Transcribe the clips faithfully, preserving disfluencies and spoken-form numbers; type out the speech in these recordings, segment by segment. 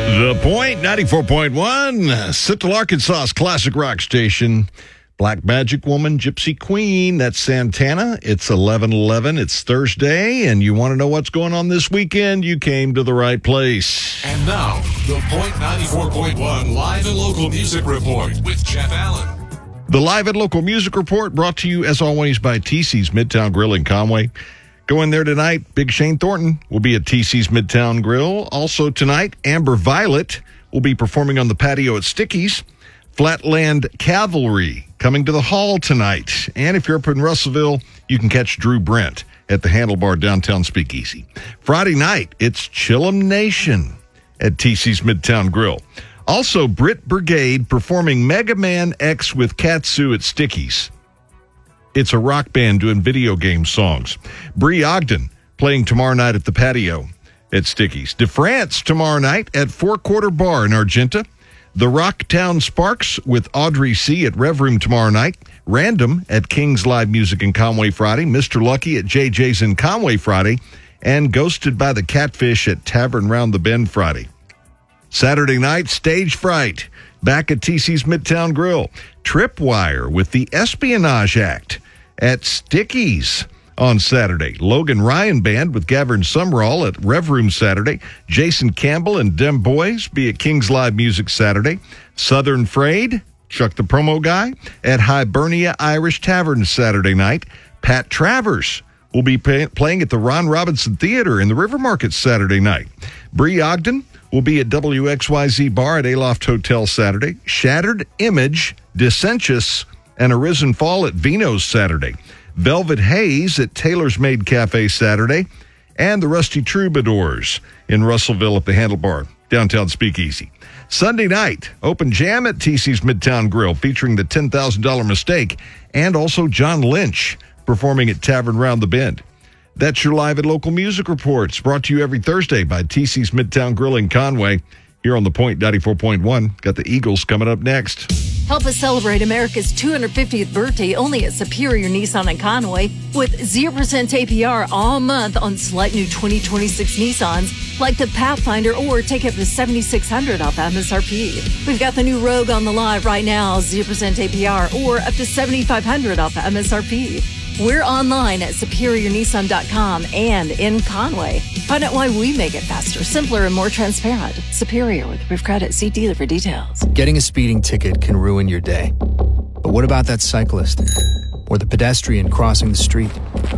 The Point, ninety-four point one, Central Arkansas's classic rock station. Black Magic Woman, Gypsy Queen, that's Santana. It's eleven eleven, it's Thursday, and you want to know what's going on this weekend, you came to the right place. And now, the Point ninety-four point one Live and Local Music Report with Jeff Allen. The Live and Local Music Report brought to you, as always, by T C's Midtown Grill in Conway. Go in there tonight. Big Shane Thornton will be at T C's Midtown Grill. Also tonight, Amber Violet will be performing on the patio at Sticky's. Flatland Cavalry coming to the hall tonight. And if you're up in Russellville, you can catch Drew Brent at the Handlebar Downtown Speakeasy. Friday night, it's Chillum Nation at T C's Midtown Grill. Also, Brit Brigade performing Mega Man X with Katsu at Sticky's. It's a rock band doing video game songs. Bree Ogden playing tomorrow night at the patio at Sticky's. DeFrance tomorrow night at Four Quarter Bar in Argenta. The Rocktown Sparks with Audrey C. at Rev Room tomorrow night. Random at King's Live Music in Conway Friday. Mister Lucky at J J's in Conway Friday. And Ghosted by the Catfish at Tavern Round the Bend Friday. Saturday night, Stage Fright back at T C's Midtown Grill. Tripwire with the Espionage Act at Sticky's on Saturday. Logan Ryan Band with Gavin Sumrall at Rev Room Saturday. Jason Campbell and Dem Boys be at King's Live Music Saturday. Southern Frayed, Chuck the Promo Guy, at Hibernia Irish Tavern Saturday night. Pat Travers will be pay- playing at the Ron Robinson Theater in the River Market Saturday night. Bree Ogden will be at W X Y Z Bar at Aloft Hotel Saturday. Shattered Image, Dissentious, and Arisen Fall at Vino's Saturday. Velvet Haze at Taylor's Made Cafe Saturday. And the Rusty Troubadours in Russellville at the Handlebar Downtown Speakeasy. Sunday night, Open Jam at T C's Midtown Grill featuring the ten thousand dollars Mistake and also John Lynch performing at Tavern Round the Bend. That's your Live and Local Music Reports brought to you every Thursday by T C's Midtown Grill in Conway. Here on the Point ninety-four point one, got the Eagles coming up next. Help us celebrate America's two hundred fiftieth birthday only at Superior Nissan in Conway with zero percent A P R all month on select new twenty twenty-six Nissans like the Pathfinder, or take up to seven thousand six hundred dollars off M S R P. We've got the new Rogue on the lot right now, zero percent A P R or up to seven thousand five hundred dollars off M S R P. We're online at superior nissan dot com and in Conway. Find out why we make it faster, simpler, and more transparent. Superior with approved credit. See dealer for details. Getting a speeding ticket can ruin your day. But what about that cyclist or the pedestrian crossing the street?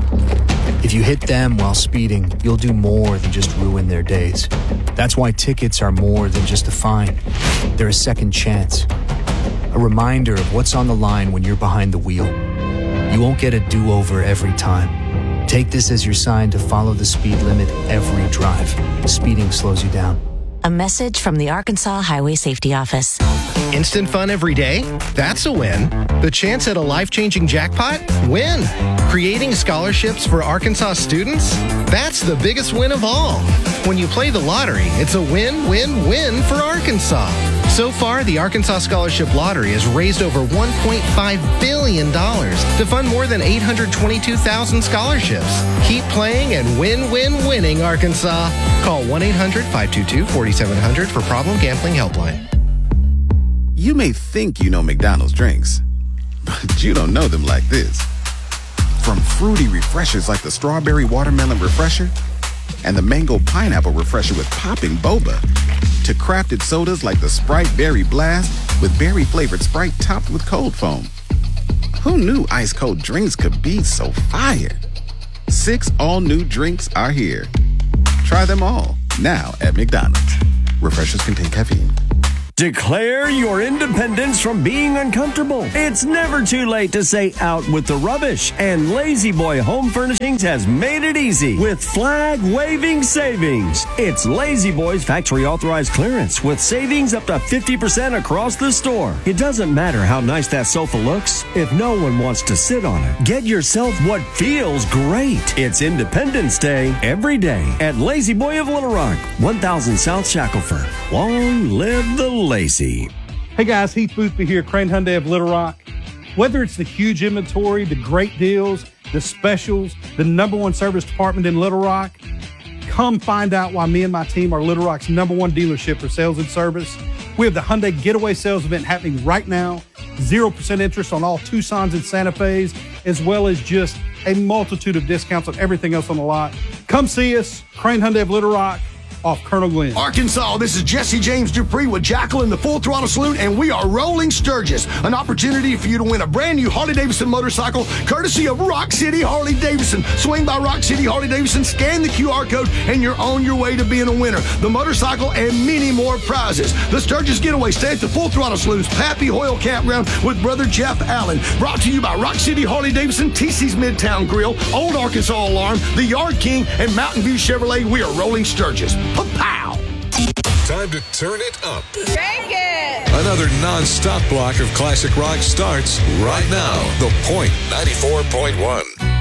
If you hit them while speeding, you'll do more than just ruin their days. That's why tickets are more than just a fine. They're a second chance. A reminder of what's on the line when you're behind the wheel. You won't get a do-over every time. Take this as your sign to follow the speed limit every drive. Speeding slows you down. A message from the Arkansas Highway Safety Office. Instant fun every day? That's a win. The chance at a life-changing jackpot? Win. Creating scholarships for Arkansas students? That's the biggest win of all. When you play the lottery, it's a win-win-win for Arkansas. So far, the Arkansas Scholarship Lottery has raised over one point five billion dollars to fund more than eight hundred twenty-two thousand scholarships. Keep playing and win-win-winning, Arkansas. Call one eight hundred five two two four seven zero zero for Problem Gambling Helpline. You may think you know McDonald's drinks, but you don't know them like this. From fruity refreshers like the Strawberry Watermelon Refresher and the Mango Pineapple Refresher with popping boba, to crafted sodas like the Sprite Berry Blast with berry-flavored Sprite topped with cold foam. Who knew ice-cold drinks could be so fire? Six all-new drinks are here. Try them all, now at McDonald's. Refreshers contain caffeine. Declare your independence from being uncomfortable. It's never too late to say out with the rubbish. And Lazy Boy Home Furnishings has made it easy with flag-waving savings. It's Lazy Boy's factory authorized clearance with savings up to fifty percent across the store. It doesn't matter how nice that sofa looks if no one wants to sit on it. Get yourself what feels great. It's Independence Day every day at Lazy Boy of Little Rock, one thousand South Shackelford. Long live the Lazy. Hey guys, Heath Boothby here, Crane Hyundai of Little Rock. Whether it's the huge inventory, the great deals, the specials, the number one service department in Little Rock, Come find out why me and my team are Little Rock's number one dealership for sales and service. We have the Hyundai Getaway Sales Event happening right now. zero percent interest on all Tucsons and Santa Fe's, as well as just a multitude of discounts on everything else on the lot. Come see us, Crane Hyundai of Little Rock, off Colonel Glenn. Arkansas, this is Jesse James Dupree with Jacqueline, the Full Throttle Saloon, and we are rolling Sturgis. An opportunity for you to win a brand new Harley-Davidson motorcycle, courtesy of Rock City Harley-Davidson. Swing by Rock City Harley-Davidson, scan the Q R code, and you're on your way to being a winner. The motorcycle and many more prizes. The Sturgis Getaway, stay at the Full Throttle Saloon's Pappy Hoyle Campground with Brother Jeff Allen. Brought to you by Rock City Harley-Davidson, T C's Midtown Grill, Old Arkansas Alarm, The Yard King, and Mountain View Chevrolet. We are rolling Sturgis. Pow! Time to turn it up. Crank it! Another non-stop block of classic rock starts right now. The Point ninety-four point one.